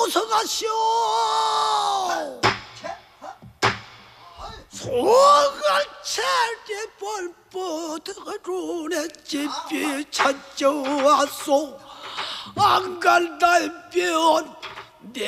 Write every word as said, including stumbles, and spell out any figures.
어서 가시오. 소갈차게 벌뻗어가로 내 집이 찾아왔소. 안갈 달변